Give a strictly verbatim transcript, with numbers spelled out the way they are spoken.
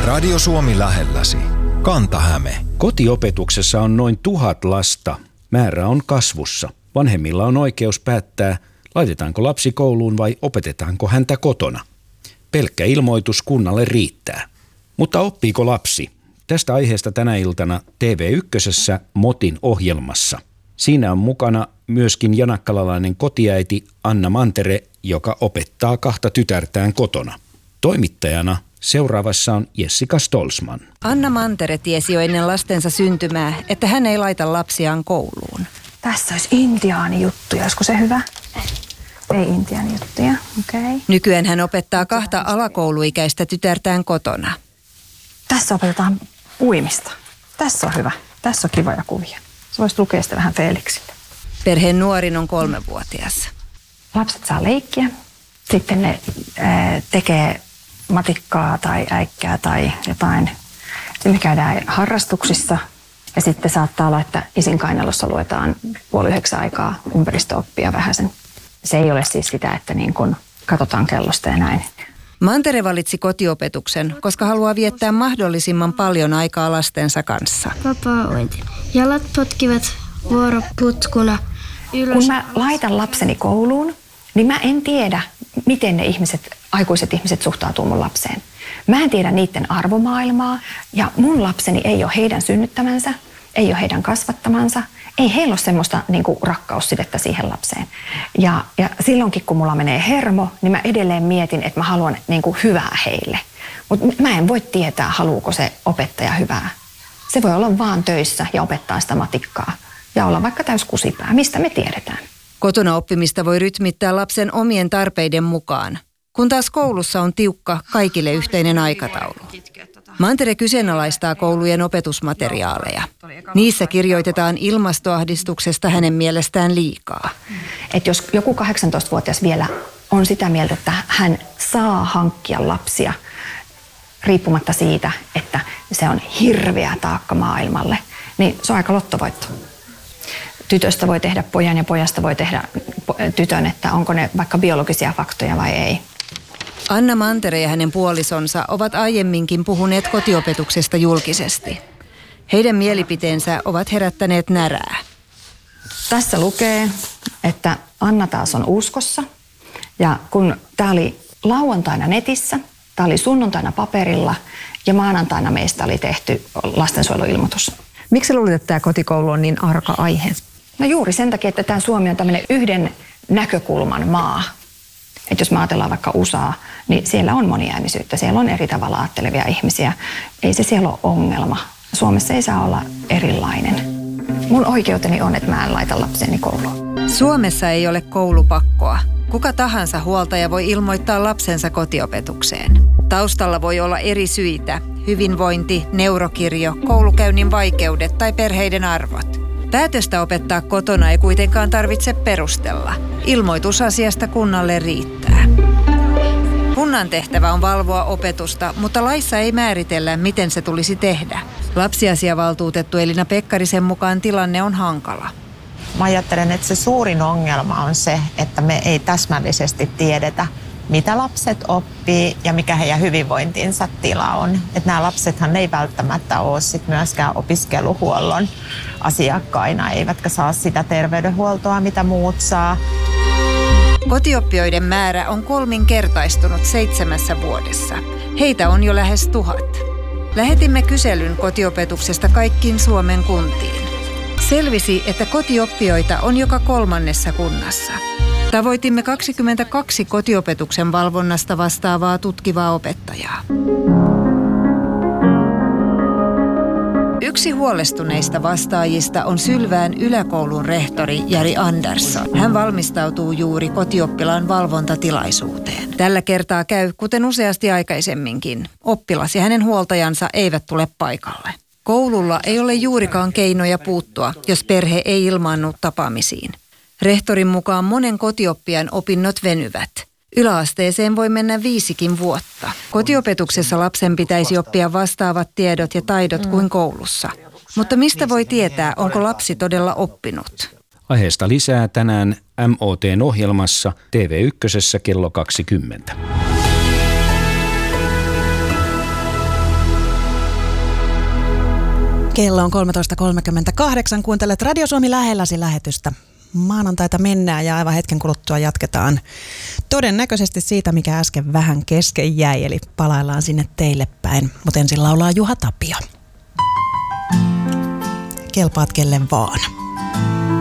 Radio Suomi lähelläsi. Kanta-Häme. Kotiopetuksessa on noin tuhat lasta. Määrä on kasvussa. Vanhemmilla on oikeus päättää, laitetaanko lapsi kouluun vai opetetaanko häntä kotona. Pelkkä ilmoitus kunnalle riittää. Mutta oppiiko lapsi? Tästä aiheesta tänä iltana T V ykkösessä Motin ohjelmassa. Siinä on mukana myöskin janakkalalainen kotiäiti Anna Mantere, joka opettaa kahta tytärtään kotona. Toimittajana seuraavassa on Jessica Stolzman. Anna Mantere tiesi jo ennen lastensa syntymää, että hän ei laita lapsiaan kouluun. Tässä olisi intiaanijuttuja, olisiko se hyvä? Ei intiaanijuttuja, okei. Okay. Nykyään hän opettaa kahta alakouluikäistä tytärtään kotona. Tässä opetetaan uimista. Tässä on hyvä. Tässä on kivoja kuvia. Sä voisit lukea sitä vähän Felixille. Perheen nuorin on kolmevuotias. Lapset saa leikkiä. Sitten ne ää, tekee matikkaa tai äikkää tai jotain. Sitten me käydään harrastuksissa. Ja sitten saattaa olla, että isin kainalossa luetaan puoli yhdeksän aikaa ympäristöoppia vähäsen. Se ei ole siis sitä, että niin kun katsotaan kellosta ja näin. Mantere valitsi kotiopetuksen, koska haluaa viettää mahdollisimman paljon aikaa lastensa kanssa. Vapaa-uinti. Jalat potkivat vuoroputkuna ylös. Kun mä laitan lapseni kouluun, niin mä en tiedä, miten ne ihmiset, aikuiset ihmiset suhtautuu mun lapseen. Mä en tiedä niiden arvomaailmaa ja mun lapseni ei ole heidän synnyttämänsä, ei ole heidän kasvattamansa. Ei heillä ole semmoista niin kuin rakkaussidettä siihen lapseen. Ja, ja silloinkin, kun mulla menee hermo, niin mä edelleen mietin, että mä haluan niin kuin hyvää heille. Mutta mä en voi tietää, haluuko se opettaja hyvää. Se voi olla vaan töissä ja opettaa sitä matikkaa. Ja olla vaikka täys kusipää. Mistä me tiedetään? Kotona oppimista voi rytmittää lapsen omien tarpeiden mukaan, kun taas koulussa on tiukka, kaikille yhteinen aikataulu. Mantere kyseenalaistaa koulujen opetusmateriaaleja. Niissä kirjoitetaan ilmastoahdistuksesta hänen mielestään liikaa. Et jos joku kahdeksantoistavuotias vielä on sitä mieltä, että hän saa hankkia lapsia, riippumatta siitä, että se on hirveä taakka maailmalle, niin se on aika lottovoitto. Tytöstä voi tehdä pojan ja pojasta voi tehdä tytön, että onko ne vaikka biologisia faktoja vai ei. Anna Mantere ja hänen puolisonsa ovat aiemminkin puhuneet kotiopetuksesta julkisesti. Heidän mielipiteensä ovat herättäneet närää. Tässä lukee, että Anna taas on uskossa. Ja kun tämä oli lauantaina netissä, tämä oli sunnuntaina paperilla ja maanantaina meistä oli tehty lastensuojeluilmoitus. Miksi luulet, että tämä kotikoulu on niin arka aihe? No juuri sen takia, että tämä Suomi on tämmöinen yhden näkökulman maa. Että jos me ajatellaan vaikka U S A, niin siellä on moniäänisyyttä, siellä on eri tavalla ajattelevia ihmisiä. Ei se siellä ole ongelma. Suomessa ei saa olla erilainen. Mun oikeuteni on, että mä en laita lapseni kouluun. Suomessa ei ole koulupakkoa. Kuka tahansa huoltaja voi ilmoittaa lapsensa kotiopetukseen. Taustalla voi olla eri syitä: hyvinvointi, neurokirjo, koulukäynnin vaikeudet tai perheiden arvot. Päätöstä opettaa kotona ei kuitenkaan tarvitse perustella. Ilmoitus asiasta kunnalle riittää. Kunnan tehtävä on valvoa opetusta, mutta laissa ei määritellä, miten se tulisi tehdä. Lapsiasiavaltuutettu Elina Pekkarisen mukaan tilanne on hankala. Mä ajattelen, että se suurin ongelma on se, että me ei täsmällisesti tiedetä, mitä lapset oppii ja mikä heidän hyvinvointinsa tila on. Että nämä lapsethan ei välttämättä ole sit myöskään opiskeluhuollon asiakkaina, eivätkä saa sitä terveydenhuoltoa, mitä muut saa. Kotioppijoiden määrä on kolminkertaistunut seitsemässä vuodessa. Heitä on jo lähes tuhat. Lähetimme kyselyn kotiopetuksesta kaikkiin Suomen kuntiin. Selvisi, että kotioppijoita on joka kolmannessa kunnassa. Tavoitimme kaksikymmentäkaksi kotiopetuksen valvonnasta vastaavaa tutkivaa opettajaa. Yksi huolestuneista vastaajista on Sylvään yläkoulun rehtori Jari Andersson. Hän valmistautuu juuri kotioppilaan valvontatilaisuuteen. Tällä kertaa käy, kuten useasti aikaisemminkin, oppilas ja hänen huoltajansa eivät tule paikalle. Koululla ei ole juurikaan keinoja puuttua, jos perhe ei ilmaannu tapaamisiin. Rehtorin mukaan monen kotioppijan opinnot venyvät. Yläasteeseen voi mennä viisikin vuotta. Kotiopetuksessa lapsen pitäisi oppia vastaavat tiedot ja taidot kuin koulussa. Mutta mistä voi tietää, onko lapsi todella oppinut? Aiheesta lisää tänään M O T:n ohjelmassa T V ykkösessä kello kaksikymmentä. Kello on kolmetoista kolmekymmentäkahdeksan. Kuuntelet Radio Suomi lähelläsi lähetystä. Maanantaita mennään ja aivan hetken kuluttua jatketaan todennäköisesti siitä, mikä äsken vähän kesken jäi. Eli palaillaan sinne teille päin. Mutta ensin laulaa Juha Tapio. Kelpaat kelle vaan.